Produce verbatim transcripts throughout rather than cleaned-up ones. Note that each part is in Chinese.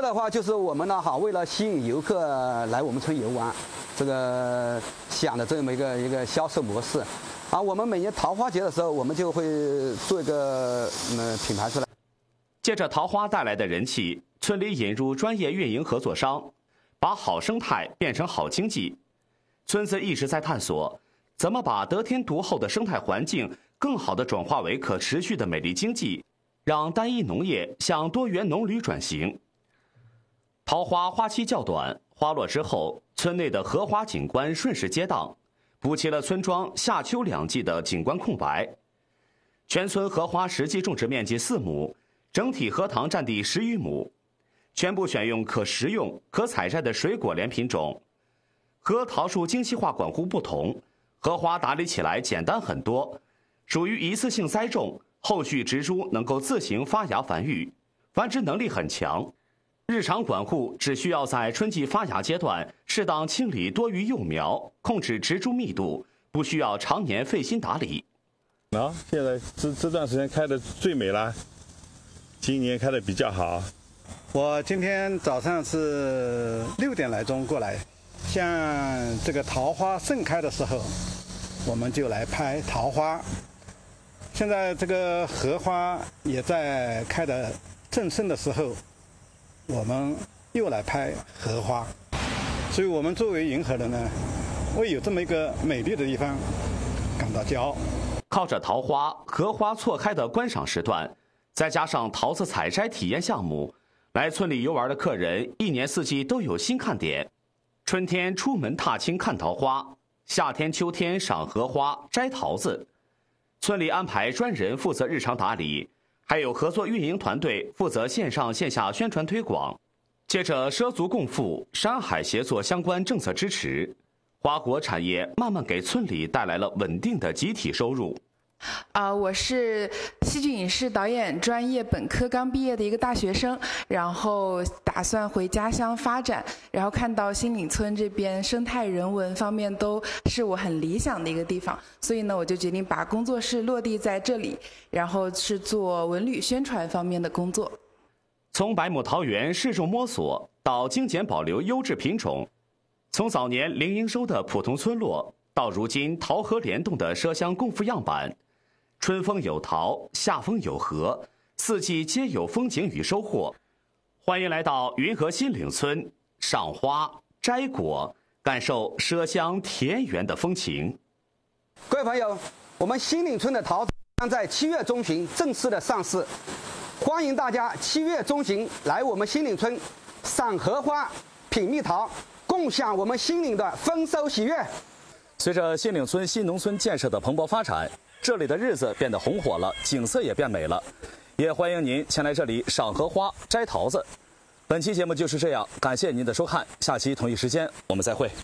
的话就是我们呢哈，为了吸引游客来我们村游玩，这个想的这么一个一个销售模式。啊，我们每年桃花节的时候，我们就会做一个呃品牌出来。 借着桃花带来的人气，村里引入专业运营合作商，把好生态变成好经济。村子一直在探索怎么把得天独厚的生态环境更好地转化为可持续的美丽经济，让单一农业向多元农旅转型。桃花花期较短，花落之后，村内的荷花景观顺势接档，补齐了村庄夏秋两季的景观空白。全村荷花实际种植面积四亩，整体荷塘占地十余亩，全部选用可食用、可采摘的水果莲品种。和桃树精细化管护不同，荷花打理起来简单很多，属于一次性栽种，后续植株能够自行发芽繁育，繁殖能力很强。日常管护只需要在春季发芽阶段适当清理多余幼苗，控制植株密度，不需要常年费心打理。 啊，现在这这段时间开的最美了，今年开的比较好。 我今天早上是六点来钟过来，像这个桃花盛开的时候，我们就来拍桃花。现在这个荷花也在开的正盛的时候，我们又来拍荷花，所以我们作为银河人呢，为有这么一个美丽的地方感到骄傲。 靠着桃花、荷花错开的观赏时段，再加上桃子采摘体验项目，来村里游玩的客人一年四季都有新看点。春天出门踏青看桃花，夏天、秋天赏荷花、摘桃子。村里安排专人负责日常打理，还有合作运营团队负责线上线下宣传推广。借着畲族共富、山海协作相关政策支持，花果产业慢慢给村里带来了稳定的集体收入。 啊、呃，我是戏剧影视导演专业本科刚毕业的一个大学生，然后打算回家乡发展，然后看到新岭村这边生态人文方面都是我很理想的一个地方，所以呢，我就决定把工作室落地在这里，然后是做文旅宣传方面的工作。 从百亩桃园试种摸索到精简保留优质品种，从早年零营收的普通村落，到如今桃荷联动的麝乡共富样板。春风有桃，夏风有荷，四季皆有风景与收获。欢迎来到云和新岭村，赏花、摘果，感受麝乡田园的风情。 各位朋友，我们新岭村的桃子将在七月中旬正式的上市，欢迎大家七月中旬来我们新岭村赏荷花、品蜜桃，共享我们新岭的丰收喜悦。 随着新岭村新农村建设的蓬勃发展，这里的日子变得红火了，景色也变美了。也欢迎您前来这里赏荷花、摘桃子。本期节目就是这样，感谢您的收看，下期同一时间我们再会。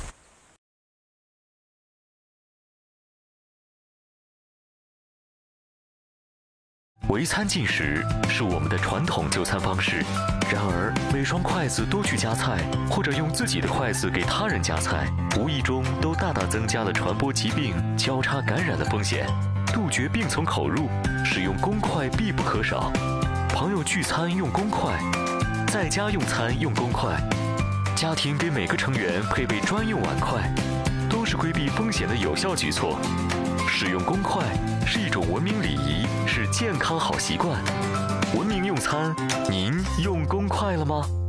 围餐进食是我们的传统就餐方式，然而每双筷子多去夹菜，或者用自己的筷子给他人夹菜，无意中都大大增加了传播疾病、交叉感染的风险。杜绝病从口入，使用公筷必不可少。朋友聚餐用公筷，在家用餐用公筷，家庭给每个成员配备专用碗筷，都是规避风险的有效举措。使用公筷是一种文明礼仪，是健康好习惯。文明用餐，您用公筷了吗？